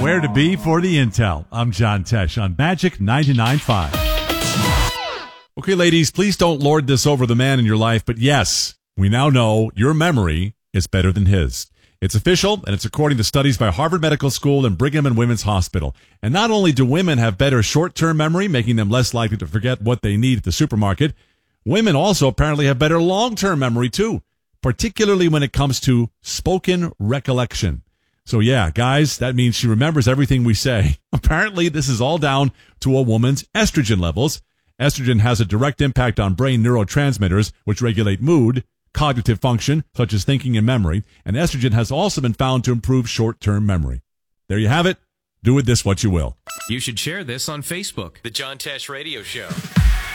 Where to be for the intel. I'm John Tesh on Magic 99.5. Okay, ladies, please don't lord this over the man in your life, but yes, we now know your memory is better than his. It's official, and it's according to studies by Harvard Medical School and Brigham and Women's Hospital. And not only do women have better short-term memory, making them less likely to forget what they need at the supermarket, women also apparently have better long-term memory, too, particularly when it comes to spoken recollection. So yeah, guys, that means she remembers everything we say. Apparently, this is all down to a woman's estrogen levels. Estrogen has a direct impact on brain neurotransmitters, which regulate mood, cognitive function, such as thinking and memory, and estrogen has also been found to improve short-term memory. There you have it. Do with this what you will. You should share this on Facebook. The John Tesh Radio Show.